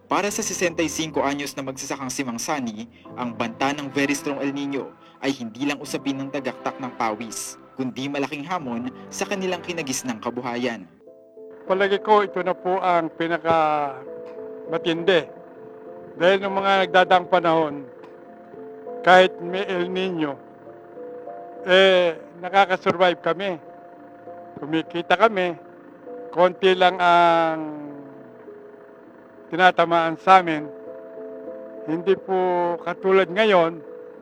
Para sa 65 anyos na magsasakang si Mang Sani, ang banta ng very strong El Nino ay hindi lang usapin ng tagaktak ng pawis, kundi malaking hamon sa kanilang kinagisnang kabuhayan. Palagi ko ito na po ang pinaka matindi. Dahil ng mga nagdadaang panahon, kahit may El Nino, nakakasurvive kami. Kumikita kami, konti lang ang tinatamaan sa amin. Hindi po katulad ngayon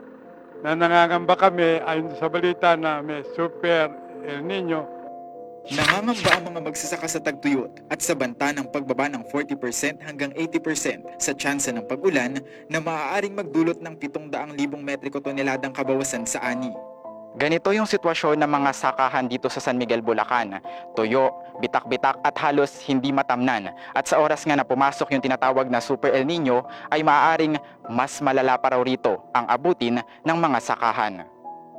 na nangangamba kami ayon sa balita na may super El Nino. Nangangamba ang mga magsasaka sa tagtuyot at sa banta ng pagbaba ng 40% hanggang 80% sa tsansa ng pag-ulan na maaaring magdulot ng 700,000 metriko toneladang kabawasan sa ani. Ganito yung sitwasyon ng mga sakahan dito sa San Miguel, Bulacan. Tuyo, bitak-bitak at halos hindi matamnan. At sa oras nga na pumasok yung tinatawag na Super El Nino ay maaaring mas malala pa raw rito ang abutin ng mga sakahan.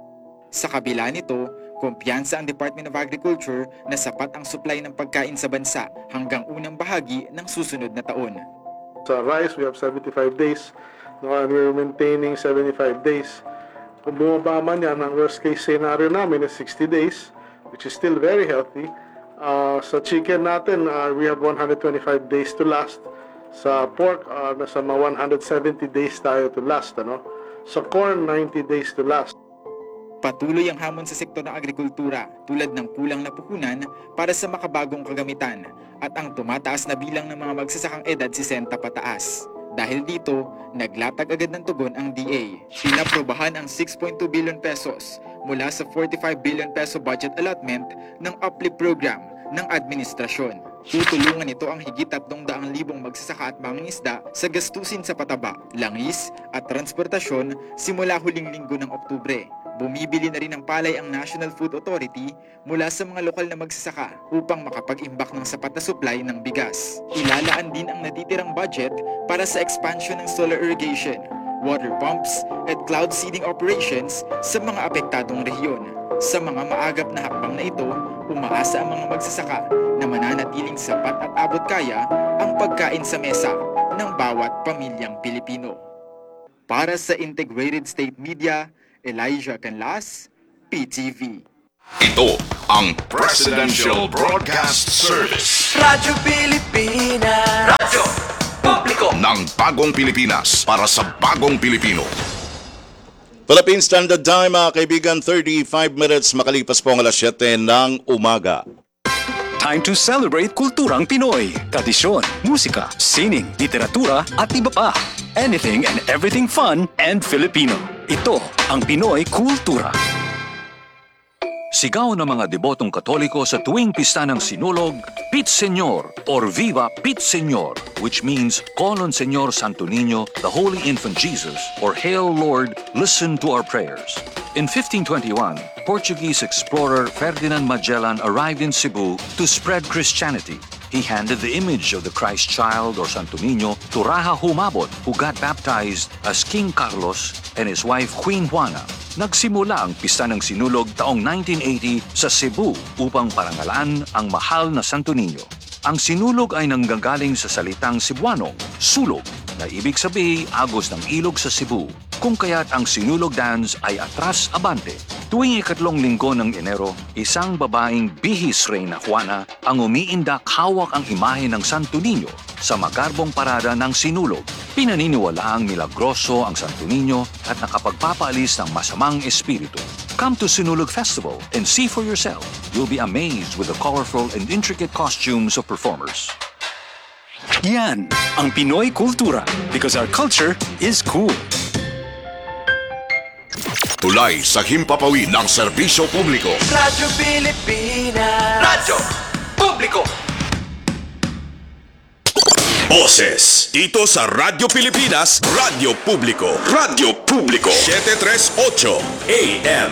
Sa kabila nito, kumpiyansa ang Department of Agriculture na sapat ang supply ng pagkain sa bansa hanggang unang bahagi ng susunod na taon. Sa rice, we have 75 days. And we're maintaining 75 days. Kung bumaba man yan, ang worst case scenario namin is 60 days, which is still very healthy. Sa chicken natin, we have 125 days to last. Sa pork, nasa mga 170 days tayo to last. Sa corn, 90 days to last. Patuloy ang hamon sa sektor ng agrikultura tulad ng kulang na puhunan para sa makabagong kagamitan at ang tumataas na bilang ng mga magsasakang edad 60 pataas. Dahil dito, naglatag agad ng tugon ang DA. Pinaprobahan ang 6.2 billion pesos mula sa 45 billion peso budget allotment ng uplift program ng administrasyon. Tutulungan ito ang higit 300,000 magsasaka at mangingisda sa gastusin sa pataba, langis at transportasyon simula huling linggo ng Oktubre. Bumibili na rin ng palay ang National Food Authority mula sa mga lokal na magsasaka upang makapag-imbak ng sapat na supply ng bigas. Ilalaan din ang natitirang budget para sa expansion ng solar irrigation, water pumps at cloud seeding operations sa mga apektadong rehiyon. Sa mga maagap na hakbang na ito, umaasa ang mga magsasaka na mananatiling sapat at abot kaya ang pagkain sa mesa ng bawat pamilyang Pilipino. Para sa Integrated State Media, Elijah Canlas, PTV. Ito ang Presidential Broadcast Service. Radyo Pilipinas. Radyo Publiko ng bagong Pilipinas para sa bagong Pilipino. Philippine Standard Time, mga kaibigan, 35 minutes makalipas po ang alas 7 ng umaga. Time to celebrate kulturang Pinoy. Tradisyon, musika, sining, literatura at iba pa. Anything and everything fun and Filipino. Ito ang Pinoy Kultura. Sigaw ng mga debotong Katoliko sa tuwing pista ng Sinulog, Pit Señor or Viva Pit Señor, which means Call on Señor Santo Niño, the Holy Infant Jesus, or Hail Lord, listen to our prayers. In 1521, Portuguese explorer Ferdinand Magellan arrived in Cebu to spread Christianity. He handed the image of the Christ child or Santo Niño to Raja Humabon, who got baptized as King Carlos and his wife Queen Juana. Nagsimula ang pista ng Sinulog taong 1980 sa Cebu upang parangalan ang mahal na Santo Niño. Ang Sinulog ay nanggagaling sa salitang Cebuano, sulog, na ibig sabihin agos ng ilog sa Cebu, kung kaya't ang Sinulog dance ay atras abante. Tuwing ikatlong linggo ng Enero, isang babaeng bihis Reyna Juana ang umiindak hawak ang imahe ng Santo Niño sa magarbong parada ng Sinulog. Pinaniniwalaang milagroso ang Santo Niño at nakapagpapaalis ng masamang espiritu. Come to Sinulog Festival and see for yourself. You'll be amazed with the colorful and intricate costumes of performers. Yan ang Pinoy Kultura because our culture is cool. Tulay sa himpapawid ng serbisyo publiko. Radyo Pilipinas. Radyo Publiko. Boses dito sa Radyo Pilipinas, Radyo Publiko. Radyo Publiko 738 AM.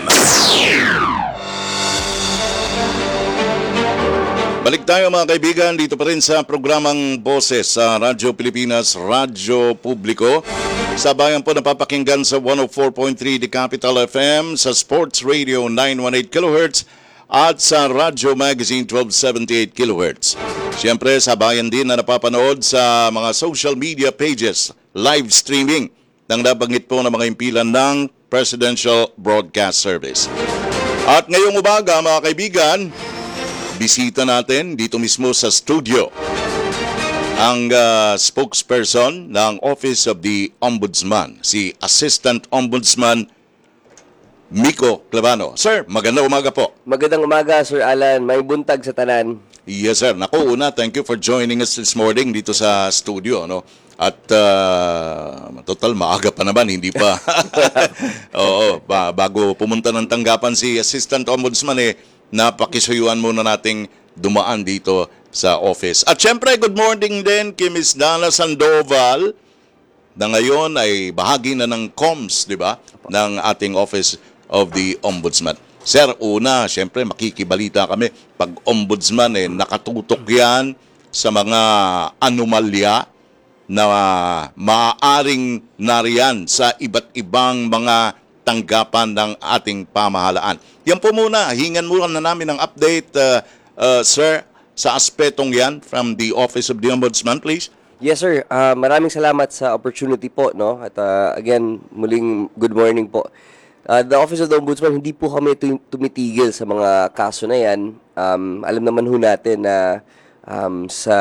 Balik tayo mga kaibigan, dito pa rin sa programang Boses sa Radyo Pilipinas, Radyo Publiko. Sa bayan po napapakinggan sa 104.3 The Capital FM, sa Sports Radio 918 kHz at sa Radyo Magazine 1278 kHz. Siyempre, sabayan din na napapanood sa mga social media pages, live streaming ng nabanggit po ng mga impilan ng Presidential Broadcast Service. At ngayong umaga, mga kaibigan, bisita natin dito mismo sa studio ang spokesperson ng Office of the Ombudsman, si Assistant Ombudsman Miko Clavano. Sir, magandang umaga po. Magandang umaga, Sir Alan. May buntag sa tanan. Yes, sir. Naku, una, thank you for joining us this morning dito sa studio, no? At total maaga pa naman, hindi pa. Oo, bago pumunta ng tanggapan si Assistant Ombudsman, napakisuyuan muna nating dumaan dito sa office. At syempre, good morning din kay Ms. Dana Sandoval na ngayon ay bahagi na ng comms, di ba? Ng ating Office of the Ombudsman. Sir, una, syempre makikibalita kami. Pag ombudsman, nakatutok yan sa mga anomalya na maaaring nariyan sa iba't ibang mga tanggapan ng ating pamahalaan. Yan po muna, hingan muna na namin ng update, sir, sa aspetong yan from the Office of the Ombudsman, please. Yes, sir. Maraming salamat sa opportunity po, no? At again, muling good morning po. The Office of the Ombudsman, hindi po kami tumitigil sa mga kaso na yan. Alam naman ho natin na sa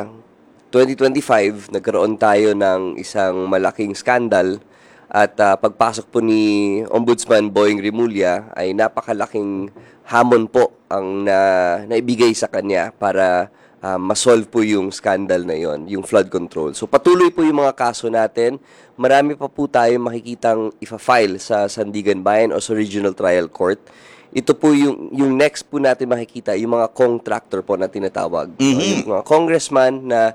2025, nagkaroon tayo ng isang malaking skandal at pagpasok po ni Ombudsman Boying Rimulya ay napakalaking hamon po ang naibigay sa kanya para masolve po yung scandal na yon, yung flood control. So patuloy po yung mga kaso natin. Marami pa po tayo makikitang ifa-file sa Sandigan Bayan o sa Regional Trial Court. Ito po yung next po natin makikita, yung mga contractor po na tinatawag. Yung mga congressman na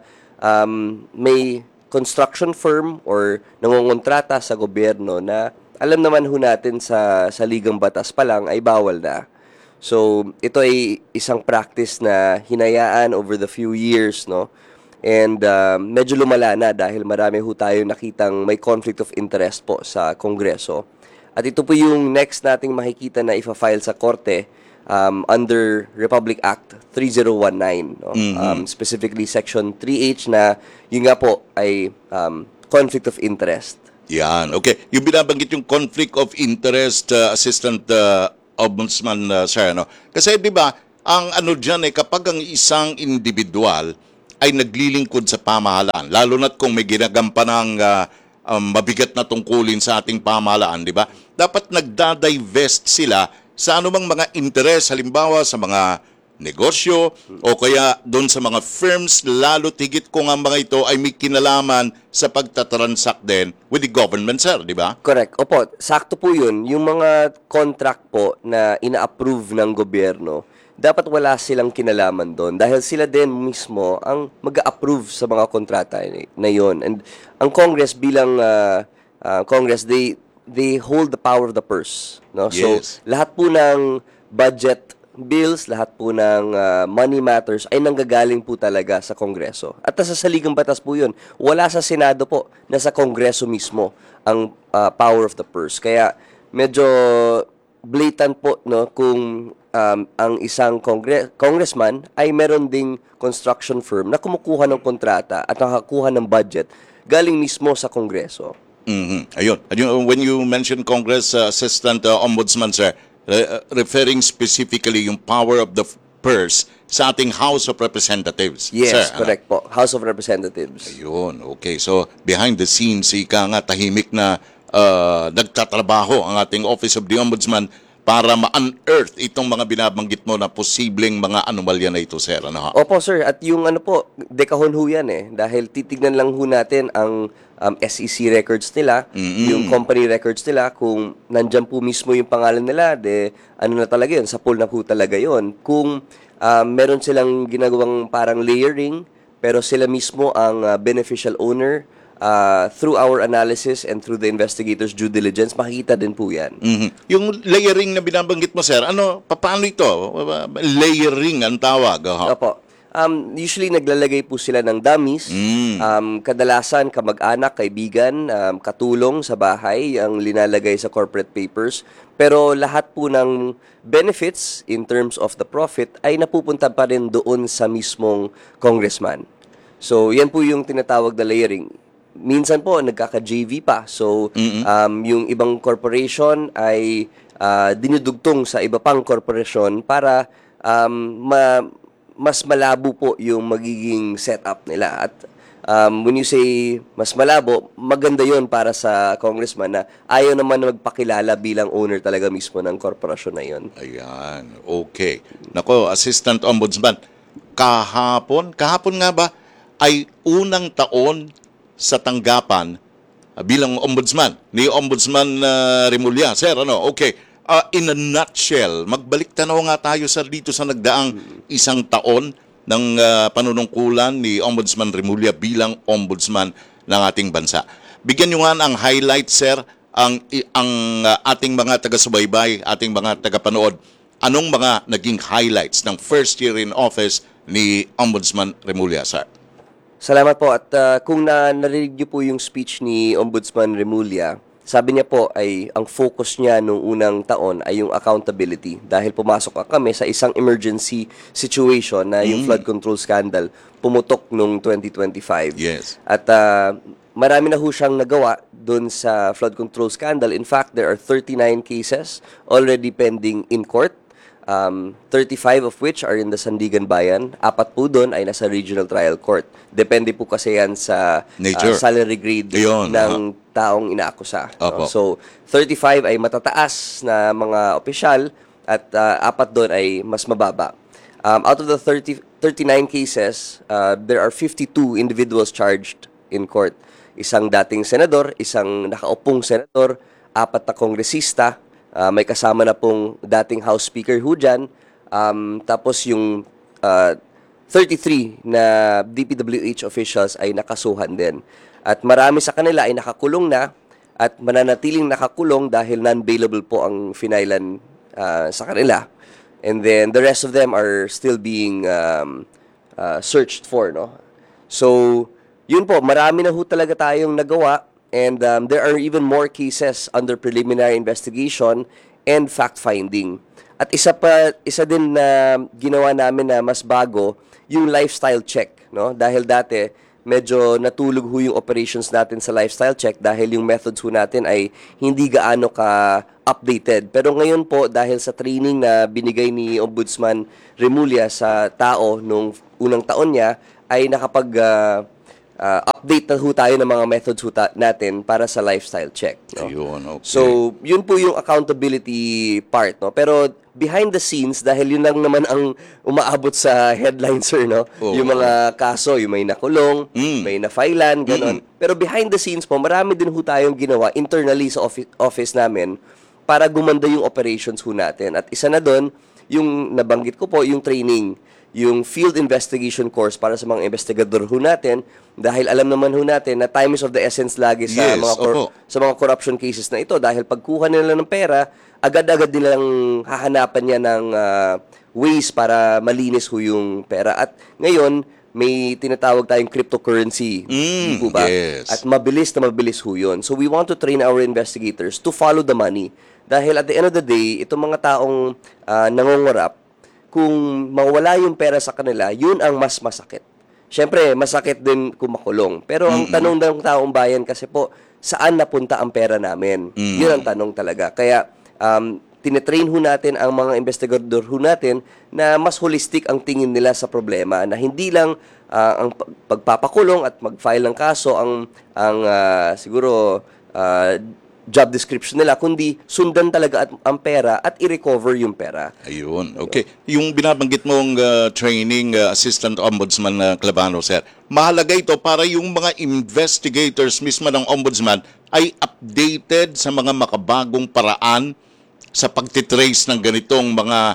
may construction firm or nangongontrata sa gobyerno na alam naman ho natin sa ligang batas pa lang ay bawal na. So, ito ay isang practice na hinayaan over the few years, no? And medyo lumala na dahil marami ho tayo nakitang may conflict of interest po sa Kongreso. At ito po yung next nating makikita na ifa-file sa korte under Republic Act 3019, no? Specifically Section 3H na yun nga po ay conflict of interest. Yan, okay. Yung binabanggit yung conflict of interest, Assistant Ombudsman, sir, no? Kasi di ba, ang ano dyan kapag ang isang individual ay naglilingkod sa pamahalaan, lalo na't kung may ginagampanang mabigat na tungkulin sa ating pamahalaan, di ba? Dapat nagdadivest sila sa anumang mga interes, halimbawa sa mga negosyo o kaya doon sa mga firms, lalo tigit kung ang mga ito ay may kinalaman sa pagtatransact din with the government, sir, di ba? Correct. Opo, sakto po yun. Yung mga contract po na ina-approve ng gobyerno, dapat wala silang kinalaman doon dahil sila din mismo ang mag-approve sa mga kontrata na yon. And ang Congress bilang Congress, they hold the power of the purse, no? Yes. So lahat po ng budget bills, lahat po ng money matters ay nanggagaling po talaga sa Kongreso. At sa saligang batas po yun. Wala sa Senado po, nasa Kongreso mismo ang power of the purse. Kaya medyo blatant po, no, kung ang isang congressman ay meron ding construction firm na kumukuha ng kontrata at nakakuha ng budget galing mismo sa Kongreso. Ayun. When you mention Congress Assistant Ombudsman, sir, referring specifically yung power of the purse sa ating House of Representatives. Yes, sir, correct po. House of Representatives. Ayun, okay. So, behind the scenes, ika nga, tahimik na nagtatrabaho ang ating Office of the Ombudsman para ma-unearth itong mga binabanggit mo na posibleng mga anomalya na ito, sir. Ano, ha? Opo, sir. At yung ano po, dekahon ho yan dahil titignan lang ho natin ang SEC records nila, yung company records nila, kung nandyan po mismo yung pangalan nila, ano na talaga yun, sa pool na po talaga yun. Kung meron silang ginagawang parang layering, pero sila mismo ang beneficial owner, through our analysis and through the investigators' due diligence, makikita din po yan. Yung layering na binabanggit mo, sir, paano ito? Layering ang tawag. Opo. Usually naglalagay po sila ng dummies. Kadalasan kamag-anak, kaibigan, katulong sa bahay ang linalagay sa corporate papers. Pero lahat po ng benefits in terms of the profit ay napupunta pa rin doon sa mismong congressman. So, yan po yung tinatawag na layering. Minsan po, nagkaka-JV pa. So, yung ibang corporation ay dinudugtong sa iba pang corporation para mas malabo po yung magiging setup nila. At when you say mas malabo, maganda yon para sa congressman na ayaw naman magpakilala bilang owner talaga mismo ng korporasyon na yon. Ayan, okay. Nako, Assistant Ombudsman, kahapon nga ba ay unang taon sa tanggapan bilang ombudsman ni Ombudsman Remulla. Sir, okay. In a nutshell, magbalik tanaw nga tayo dito sa nagdaang isang taon ng panunungkulan ni Ombudsman Remulla bilang ombudsman ng ating bansa. Bigyan nyo nga ang highlight, sir, ang ating mga taga-subaybay, ating mga taga-panood. Anong mga naging highlights ng first year in office ni Ombudsman Remulla, sir? Salamat po. At kung narinig niyo po yung speech ni Ombudsman Remulla, sabi niya po ay ang focus niya nung unang taon ay yung accountability dahil pumasok kami sa isang emergency situation na yung flood control scandal pumutok nung 2025. Yes. At marami na ho siyang nagawa doon sa flood control scandal. In fact, there are 39 cases already pending in court. 35 of which are in the Sandigan Bayan. 4 po doon ay nasa regional trial court. Depende po kasi yan sa Nature. salary grade Ayun, ng taong inaakusa. Opo. So, 35 ay matataas na mga opisyal at 4 doon ay mas mababa. Out of the 39 cases, there are 52 individuals charged in court. Isang dating senador, isang nakaupong senador, 4 na kongresista, may kasama na pong dating House Speaker ho dyan. Tapos yung 33 na DPWH officials ay nakasuhan din. At marami sa kanila ay nakakulong na at mananatiling nakakulong dahil non-bailable po ang finailan sa kanila. And then the rest of them are still being searched for, no? So, yun po, marami na ho talaga tayong nagawa. And there are even more cases under preliminary investigation and fact-finding. At isa din na ginawa namin na mas bago, yung lifestyle check, no? Dahil dati, medyo natulog ho yung operations natin sa lifestyle check dahil yung methods ho natin ay hindi gaano ka-updated. Pero ngayon po, dahil sa training na binigay ni Ombudsman Remulla sa tao nung unang taon niya, ay nakapag update na ho tayo ng mga methods natin para sa lifestyle check. No? Ayun, okay. So, yun po yung accountability part. No? Pero behind the scenes, dahil yun lang naman ang umaabot sa headlines, sir, no? Oo. Yung mga kaso, yung may nakulong, may na-filean, gano'n. Pero behind the scenes po, marami din ho tayong ginawa internally sa office namin para gumanda yung operations ho natin. At isa na doon, yung nabanggit ko po, yung training, yung field investigation course para sa mga investigador ho natin dahil alam naman ho natin na time is of the essence lagi sa Yes, sa mga corruption cases na ito dahil pagkuha nila ng pera agad-agad nilang hahanapan niya ng ways para malinis ho yung pera at ngayon may tinatawag tayong cryptocurrency, di po ba? Yes. At mabilis ho yun. So we want to train our investigators to follow the money dahil at the end of the day itong mga taong nangongorap kung mawala yung pera sa kanila, yun ang mas masakit. Siyempre, masakit din kung makulong. Pero ang tanong ng taong bayan kasi po, saan napunta ang pera namin? Yun ang tanong talaga. Kaya, tinetrain ho natin ang mga investigador ho natin na mas holistic ang tingin nila sa problema. Na hindi lang ang pagpapakulong at mag-file ng kaso ang siguro job description nila, kundi sundan talaga ang pera at i-recover yung pera. Ayun, okay. Yung binabanggit mong training, Assistant Ombudsman Clavano, sir, mahalaga ito para yung mga investigators mismo ng Ombudsman ay updated sa mga makabagong paraan sa pagtitrace ng ganitong mga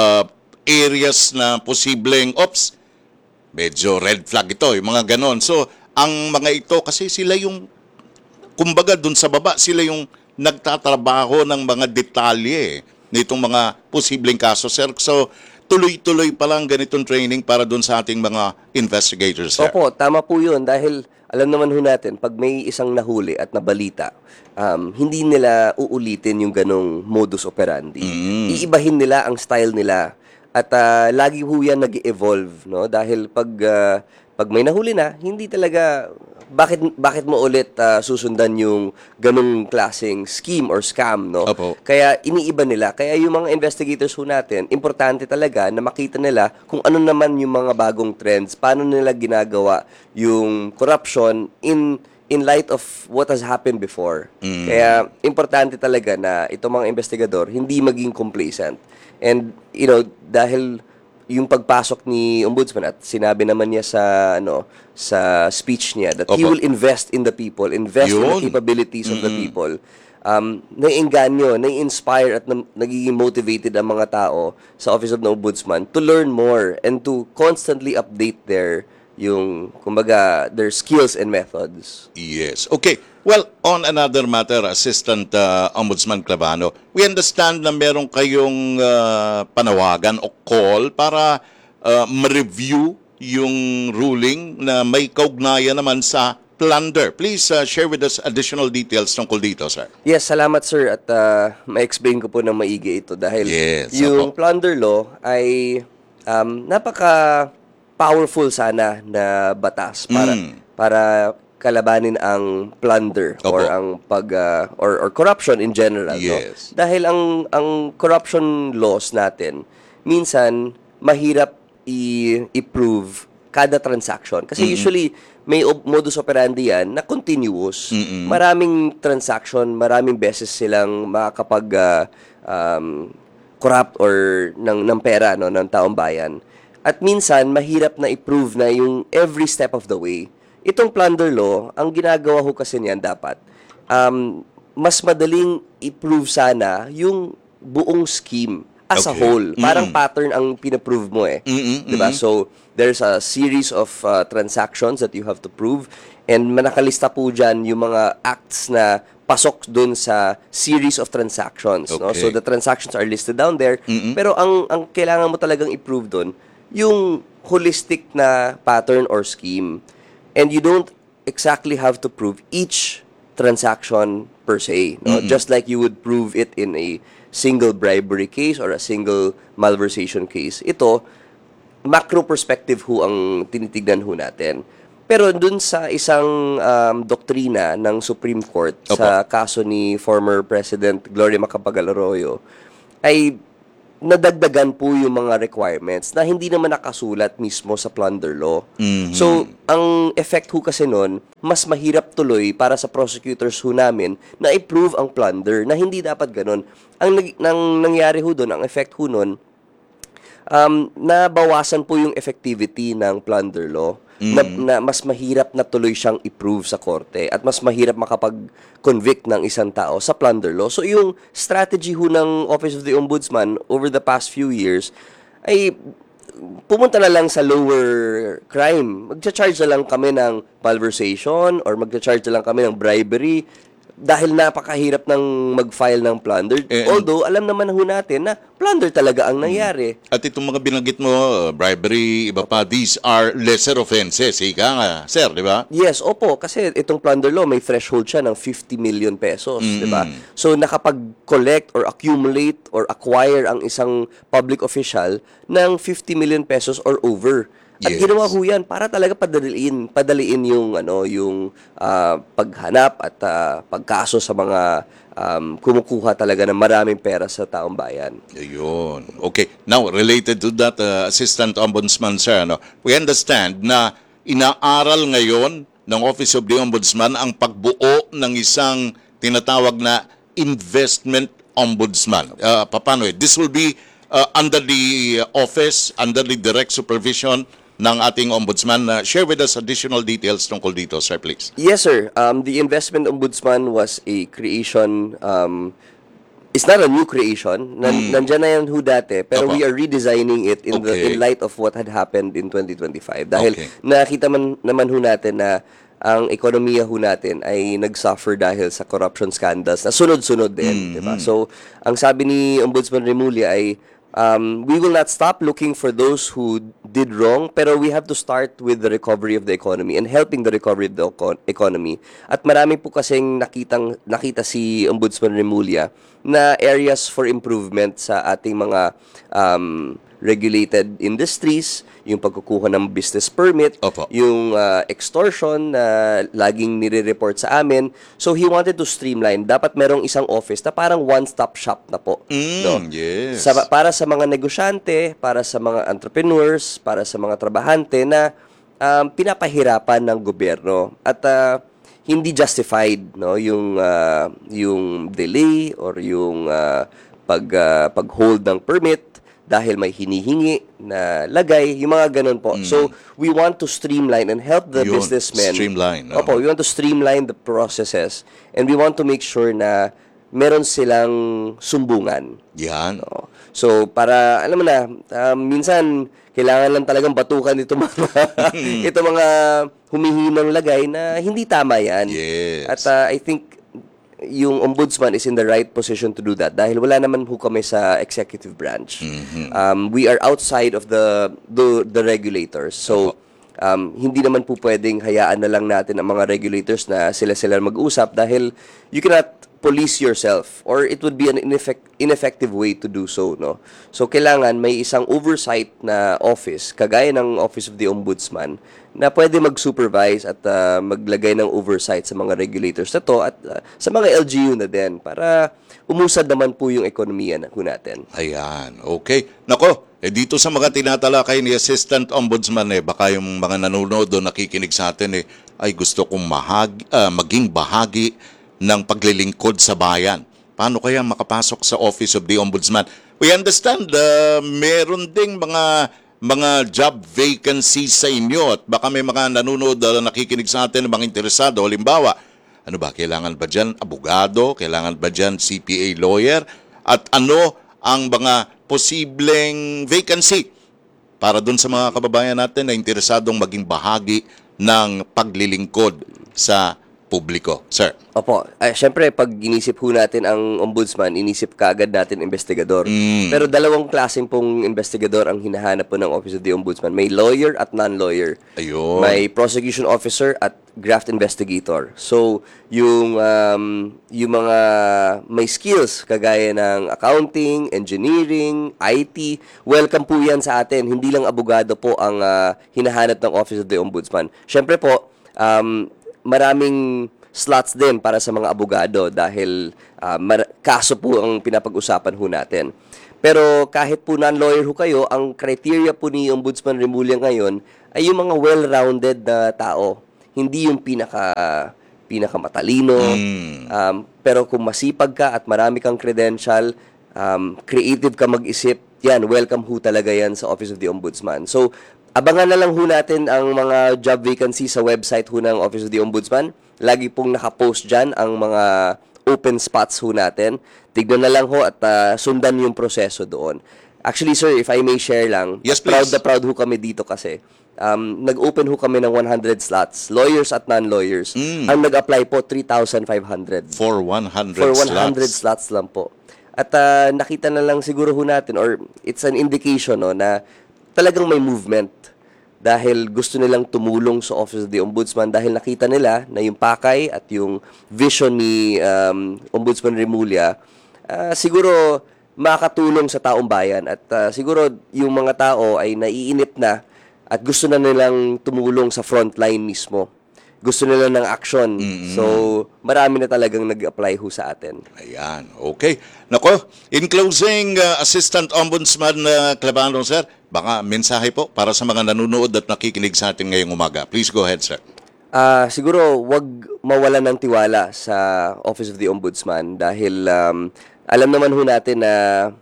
areas na posibleng, medyo red flag ito, yung mga ganon. So, ang mga ito, kasi sila yung kumbaga dun sa baba, sila yung nagtatrabaho ng mga detalye nitong mga posibleng kaso, sir. So, tuloy-tuloy pa lang ganitong training para doon sa ating mga investigators, sir. Opo, tama po yun dahil alam naman ho natin, pag may isang nahuli at nabalita, hindi nila uulitin yung ganong modus operandi. Iibahin nila ang style nila. At lagi ho yan nag-evolve, no? Dahil pag may nahuli na, hindi talaga bakit mo ulit susundan yung ganung klaseng scheme or scam, no? Opo. Kaya iniiba nila. Kaya yung mga investigators ho natin, importante talaga na makita nila kung ano naman yung mga bagong trends, paano nila ginagawa yung corruption in light of what has happened before. Kaya importante talaga na itong mga investigador hindi maging complacent. And dahil yung pagpasok ni Ombudsman at sinabi naman niya sa speech niya that he Opo. will invest in the people, invest in the Yun. capabilities of the people. Naiengganyo, nai-inspire at nagiging motivated ang mga tao sa Office of the Ombudsman to learn more and to constantly update their skills and methods. Yes. Okay. Well, on another matter, Assistant Ombudsman Clavano, we understand na meron kayong panawagan o call para ma-review yung ruling na may kaugnayan naman sa plunder. Please share with us additional details tungkol dito, sir. Yes, salamat sir at ma-explain ko po ng maigi ito dahil Yes, yung opo. plunder law ay napaka powerful sana na batas para kalabanin ang plunder Opo. or ang or corruption in general, Yes. no? Dahil ang corruption laws natin minsan mahirap i-prove kada transaction kasi usually may modus operandi yan na continuous. Maraming transaction, maraming beses silang makakapag corrupt or ng pera ng taong bayan. At minsan mahirap na i-prove na yung every step of the way. Itong plunder law, ang ginagawa ho kasi niyan dapat mas madaling i-prove sana yung buong scheme as a Okay. whole. Parang pattern ang pinaprove mo eh. Diba? So, there's a series of transactions that you have to prove and manakalista po dyan yung mga acts na pasok dun sa series of transactions. No? Okay. So, the transactions are listed down there. Pero ang kailangan mo talagang i-prove dun, yung holistic na pattern or scheme. And you don't exactly have to prove each transaction per se. No? Just like you would prove it in a single bribery case or a single malversation case. Ito, macro perspective ho ang tinitignan ho natin. Pero dun sa isang doktrina ng Supreme Court sa kaso ni former President Gloria Macapagal Arroyo ay nadagdagan po yung mga requirements na hindi naman nakasulat mismo sa plunder law. So, ang effect ho kasi nun, mas mahirap tuloy para sa prosecutors ho namin na i-prove ang plunder na hindi dapat ganun. Ang nangyari ho doon, ang effect ho nun, nabawasan po yung effectivity ng plunder law na mas mahirap na tuloy siyang i-prove sa korte at mas mahirap makapag-convict ng isang tao sa plunder law. So yung strategy ho ng Office of the Ombudsman over the past few years ay pumunta na lang sa lower crime. Magcha-charge na lang kami ng malversation or magcha-charge na lang kami ng bribery dahil napakahirap ng mag-file ng plunder. Although, alam naman ho natin na plunder talaga ang nangyari. At itong mga binanggit mo, bribery, iba pa, these are lesser offenses. Ika nga, sir, di ba? Yes, opo. Kasi itong plunder law, may threshold siya ng 50 million pesos, di ba? So, nakapag-collect or accumulate or acquire ang isang public official ng 50 million pesos or over. At Yes. ginawa ho yan para talaga padaliin yung paghanap at pagkaso sa mga kumukuha talaga ng maraming pera sa taong bayan. Ayun. Okay. Now, related to that, Assistant Ombudsman, sir, we understand na inaaral ngayon ng Office of the Ombudsman ang pagbuo ng isang tinatawag na investment ombudsman. Paano? This will be under the office, under the direct supervision ng ating ombudsman. Share with us additional details tungkol dito, sir, please. Yes, sir. The Investment Ombudsman was a creation, it's not a new creation. Nandyan na yan ho dati, pero Opo. we are redesigning it in Okay. light of what had happened in 2025. Dahil Okay. nakita naman ho natin na ang ekonomiya ho natin ay nag-suffer dahil sa corruption scandals na sunod-sunod din, di ba? So, ang sabi ni Ombudsman Remulla ay we will not stop looking for those who did wrong, pero we have to start with the recovery of the economy and helping the recovery of the economy. At marami po kasing nakita si Ombudsman Remulla na areas for improvement sa ating mga regulated industries, yung pagkukuha ng business permit, Opo. yung extortion na laging nire-report sa amin. So he wanted to streamline. Dapat merong isang office na parang one-stop shop na po. No? Yes. Para sa mga negosyante, para sa mga entrepreneurs, para sa mga trabahante na pinapahirapan ng gobyerno at hindi justified, no, yung delay or yung pag-hold ng permit dahil may hinihingi na lagay, yung mga ganun po. So, we want to streamline and help the Yun, businessmen. streamline, no? Opo, we want to streamline the processes and we want to make sure na meron silang sumbungan. Yan. No? So, para, alam mo na, minsan, kailangan lang talagang batukan itong mga humihinang lagay na hindi tama yan. Yes. At I think yung ombudsman is in the right position to do that dahil wala naman ho kami sa executive branch. We are outside of the regulators. So, hindi naman po pwedeng hayaan na lang natin ang mga regulators na sila mag-usap dahil you cannot police yourself or it would be an ineffective way to do so, no? So, kailangan may isang oversight na office, kagaya ng Office of the Ombudsman, na pwede mag-supervise at maglagay ng oversight sa mga regulators na to at sa mga LGU na din para umusad naman po yung ekonomiya na po natin. Ayan, okay. Nako, dito sa mga tinatalakay ni Assistant Ombudsman, baka yung mga nanonood o nakikinig sa atin, ay gusto kong maging bahagi ng paglilingkod sa bayan. Paano kaya makapasok sa Office of the Ombudsman? We understand, meron ding mga job vacancies sa inyo at baka may mga nanonood na nakikinig sa atin ng mga interesado. Halimbawa, ano ba, kailangan ba dyan abogado? Kailangan ba dyan CPA lawyer? At ano ang mga posibleng vacancy para dun sa mga kababayan natin na interesadong maging bahagi ng paglilingkod sa publiko? Sir. Opo. Siyempre, pag inisip ho natin ang ombudsman, inisip kaagad natin investigador. Pero dalawang klaseng pong investigador ang hinahanap po ng Office of the Ombudsman. May lawyer at non-lawyer. Ayun. May prosecution officer at graft investigator. So, yung mga may skills, kagaya ng accounting, engineering, IT, welcome po yan sa atin. Hindi lang abogado po ang hinahanap ng Office of the Ombudsman. Siyempre po, maraming slots din para sa mga abogado dahil kaso po ang pinapag-usapan ho natin. Pero kahit po non-lawyer ho kayo, ang criteria po ni Ombudsman Remulla ngayon ay yung mga well-rounded na tao. Hindi yung pinakamatalino. Pero kung masipag ka at marami kang credential, creative ka mag-isip, yan, welcome ho talaga yan sa Office of the Ombudsman. So, abangan na lang ho natin ang mga job vacancy sa website ho ng Office of the Ombudsman. Lagi pong nakapost dyan ang mga open spots ho natin. Tignan na lang ho at sundan yung proseso doon. Actually, sir, if I may share lang, Yes, proud please. na proud ho kami dito kasi. Nag-open ho kami ng 100 slots, lawyers at non-lawyers. Ang nag-apply po, 3,500. For 100 For 100 slots. slots lang po. At nakita na lang siguro ho natin, or it's an indication no, na talagang may movement dahil gusto nilang tumulong sa Office of the Ombudsman dahil nakita nila na yung pakay at yung vision ni Ombudsman Remulla siguro makatulong sa taong bayan at siguro yung mga tao ay naiinip na at gusto na nilang tumulong sa frontline mismo. Gusto nila ng action. So, marami na talagang nag-apply ho sa atin. Ayan, okay. Nako, in closing, Assistant Ombudsman Clavano, sir, baka mensahe po para sa mga nanonood at nakikinig sa atin ngayong umaga. Please go ahead, sir. Siguro, wag mawalan ng tiwala sa Office of the Ombudsman dahil alam naman ho natin na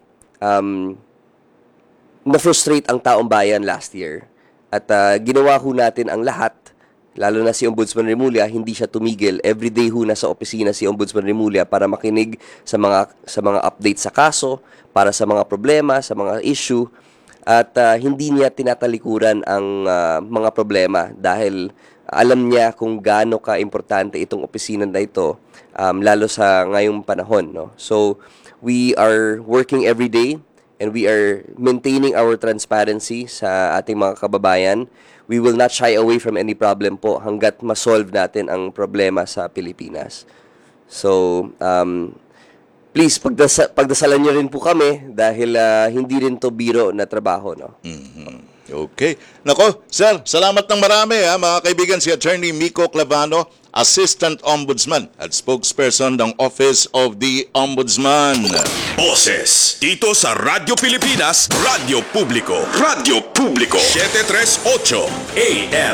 na-frustrate ang taong bayan last year. At ginawa ho natin ang lahat, lalo na si Ombudsman Remulla, hindi siya tumigil. Everyday ho nasa opisina si Ombudsman Remulla para makinig sa mga update sa kaso, para sa mga problema, sa mga issue. At hindi niya tinatalikuran ang mga problema dahil alam niya kung gaano ka-importante itong opisina na ito, lalo sa ngayong panahon. No? So, we are working every day and we are maintaining our transparency sa ating mga kababayan. We will not shy away from any problem po hanggat ma-solve natin ang problema sa Pilipinas. So, please, pagdasalan niyo rin po kami dahil hindi rin to biro na trabaho, no? Okay. Nako, sir, salamat ng marami mga kaibigan. Si Attorney Miko Clavano, Assistant Ombudsman at Spokesperson ng Office of the Ombudsman. Boses dito sa Radyo Pilipinas, Radyo Publiko. Radyo Publiko 738 AM.